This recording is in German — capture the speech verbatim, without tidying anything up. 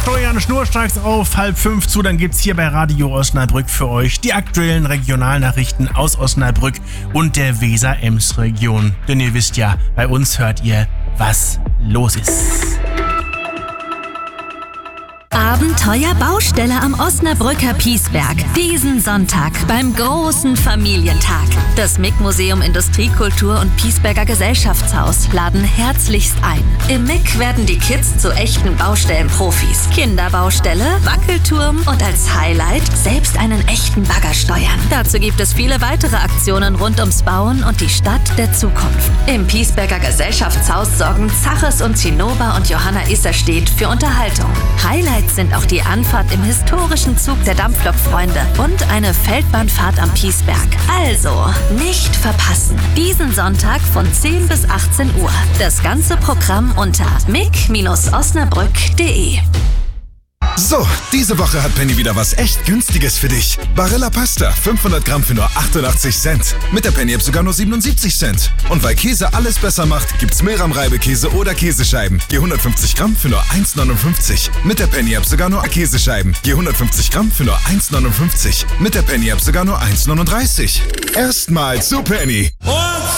steuern schnurstracks auf halb fünf zu, dann gibt's hier bei Radio Osnabrück für euch die aktuellen Regionalnachrichten aus Osnabrück und der Weser-Ems-Region. Denn ihr wisst ja, bei uns hört ihr, was los ist. Abenteuer Baustelle am Osnabrücker Piesberg. Diesen Sonntag beim großen Familientag. Das M I C-Museum Industriekultur und Piesberger Gesellschaftshaus laden herzlichst ein. Im M I C werden die Kids zu echten Baustellenprofis. Kinderbaustelle, Wackelturm und als Highlight selbst einen echten Bagger steuern. Dazu gibt es viele weitere Aktionen rund ums Bauen und die Stadt der Zukunft. Im Piesberger Gesellschaftshaus sorgen Zaches und Zinnober und Johanna Isserstedt für Unterhaltung. Highlights sind auch die Anfahrt im historischen Zug der Dampflokfreunde und eine Feldbahnfahrt am Piesberg. Also, nicht verpassen. Diesen Sonntag von zehn bis achtzehn Uhr. Das ganze Programm unter mic Bindestrich osnabrück punkt de. So, diese Woche hat Penny wieder was echt Günstiges für dich. Barilla Pasta, fünfhundert Gramm für nur achtundachtzig Cent. Mit der Penny-App sogar nur siebenundsiebzig Cent. Und weil Käse alles besser macht, gibt's Mehlrahm-Reibekäse oder Käsescheiben. Je hundertfünfzig Gramm für nur eins neunundfünfzig. Mit der Penny-App sogar nur Käsescheiben. Je hundertfünfzig Gramm für nur eins neunundfünfzig. Mit der Penny-App sogar nur eins neununddreißig. Erstmal zu Penny. Oh!